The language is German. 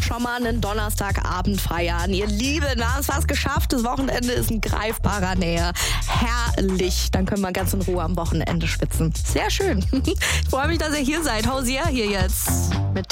schon mal einen Donnerstagabend feiern. Ihr Lieben, wir haben es fast geschafft. Das Wochenende ist in greifbarer Nähe. Herrlich. Dann können wir ganz in Ruhe am Wochenende schwitzen. Sehr schön. Ich freue mich, dass ihr hier seid. Hausier hier jetzt mit